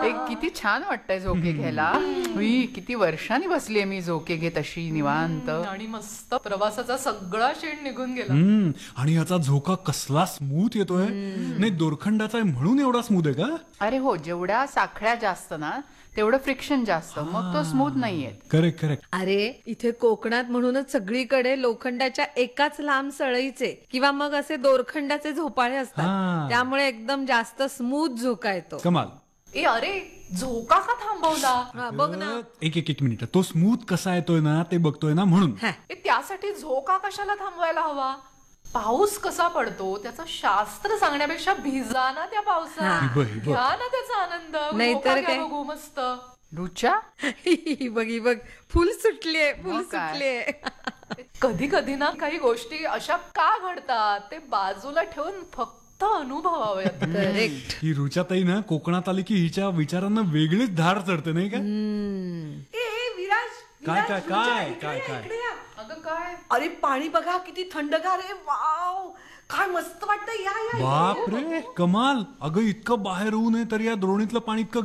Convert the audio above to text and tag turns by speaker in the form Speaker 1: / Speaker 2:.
Speaker 1: ते किती छान वाटतंय झोके घ्यायला. उई, किती वर्षांनी बसलीये मी झोके घेत अशी निवांत.
Speaker 2: आणि मस्त प्रवासाचा सगळा शेण निघून गेला.
Speaker 3: आणि याचा झोका कसला स्मूथ येतोय. नाही, दोरखंडाचा आहे म्हणून एवढा स्मूथ आहे का?
Speaker 1: अरे हो, जेवढ्या साखळ्या जास्त ना तेवढं फ्रिक्शन जास्त, मग तो स्मूथ नाहीये.
Speaker 3: Correct correct.
Speaker 4: अरे इथे कोकणात म्हणूनच सगळीकडे लोखंडाच्या एकाच लांब सळईचे किंवा मग असे दोरखंडाचे झोपाळे असतात. त्यामुळे एकदम जास्त स्मूथ झोका येतो.
Speaker 3: कमाल.
Speaker 2: अरे झोका का थांबवला?
Speaker 4: बघ ना.
Speaker 3: एक मिनिट. तो स्मूथ कसा येतोय ना ते बघतोय ना म्हणून.
Speaker 2: त्यासाठी झोका कशाला थांबवायला हवा? पाऊस कसा पडतो त्याचं शास्त्र सांगण्यापेक्षा भिजा ना त्या पावसात, घ्या ना त्याचा आनंद.
Speaker 4: नाहीतर काय.
Speaker 2: बघू मस्त.
Speaker 1: रुचा,
Speaker 4: बघ फुल सुटलीये.
Speaker 2: कधी कधी ना काही गोष्टी अशा का घडतात ते बाजूला ठेवून फक्त अनुभवाव्यात.
Speaker 4: करेक्ट.
Speaker 3: ही रुचाताई ना कोकणात आली की हिच्या विचारांना वेगळीच धार चढते नाही का? काय काय काय काय काय
Speaker 2: अगं काय?
Speaker 5: अरे पाणी बघा किती थंडगार आहे. वाव, काय मस्त वाटतं. या या
Speaker 3: बाप रे, कमाल. अगं इतकं बाहेर होऊ नये तर या द्रोणीतलं पाणी इतकं